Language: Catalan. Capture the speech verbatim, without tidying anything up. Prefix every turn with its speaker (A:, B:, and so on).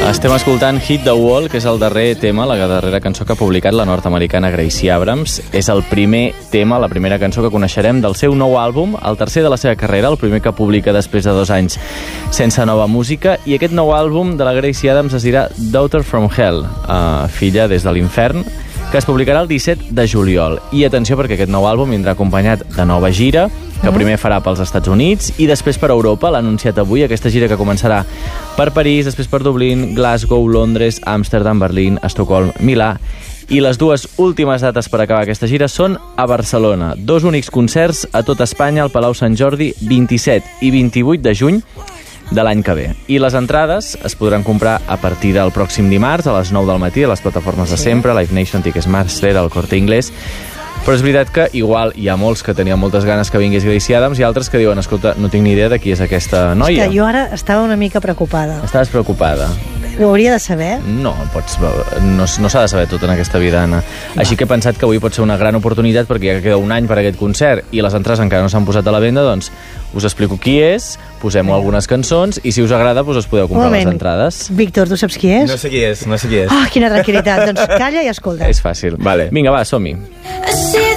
A: Estem escoltant Hit the Wall, que és el darrer tema, la darrera cançó que ha publicat la nord-americana Gracie Abrams. És el primer tema, la primera cançó que coneixerem del seu nou àlbum, el tercer de la seva carrera, el primer que publica després de dos anys sense nova música, i aquest nou àlbum de la Gracie Abrams es dirà Daughter from Hell, uh, filla des de l'infern, que es publicarà el disset de juliol. I atenció, perquè aquest nou àlbum vindrà acompanyat de nova gira, que primer farà pels Estats Units i després per Europa. L'ha anunciat avui, aquesta gira que començarà per París, després per Dublín, Glasgow, Londres, Amsterdam, Berlín, Estocolm, Milà. I les dues últimes dates per acabar aquesta gira són a Barcelona. Dos únics concerts a tot Espanya, al Palau Sant Jordi, vint-i-set i vint-i-vuit de juny de l'any que ve. I les entrades es podran comprar a partir del pròxim dimarts a les nou del matí a les plataformes de sempre, Live Nation, Ticketmaster, el Corte Inglés. Però és veritat que igual hi ha molts que tenien moltes ganes que vingués Gracie Abrams i altres que diuen, escolta, no tinc ni idea de qui és aquesta noia.
B: És que jo ara estava una mica preocupada.
A: Estaves preocupada?
B: Ho hauria de saber?
A: No, pots, no, no s'ha de saber tot en aquesta vida, Anna. Va. Així que he pensat que avui pot ser una gran oportunitat, perquè ja queda un any per aquest concert i les entrades encara no s'han posat a la venda, doncs us explico qui és, posem algunes cançons i si us agrada doncs us podeu comprar les entrades.
B: Víctor, tu saps qui és?
C: No sé qui és, no sé qui és.
B: Oh, quina tranquil·litat. Doncs calla i escolta.
A: És fàcil.
C: Vale.
A: Vinga, va, som-hi.